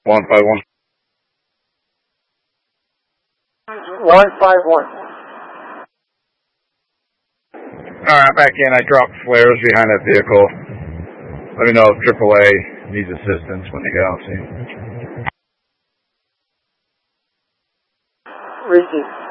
151. 151. Alright, back in. I dropped flares behind that vehicle. Let me know if AAA needs assistance when they get out. See. Receive.